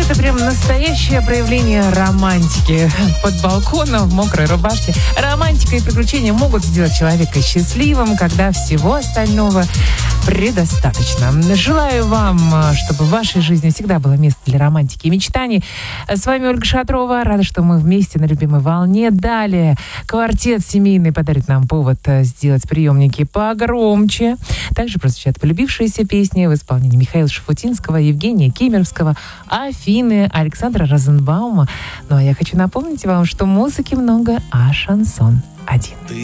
Это прям настоящее проявление романтики. Под балконом в мокрой рубашке. Романтика и приключения могут сделать человека счастливым, когда всего остального предостаточно. Желаю вам, чтобы в вашей жизни всегда было место для романтики и мечтаний. С вами Ольга Шатрова. Рада, что мы вместе на любимой волне. Далее квартет семейный подарит нам повод сделать приемники погромче. Также прозвучат полюбившиеся песни в исполнении Михаила Шафутинского, Евгения Кемеровского, Афины, Александра Розенбаума. Ну а я хочу напомнить вам, что музыки много, а шансон один.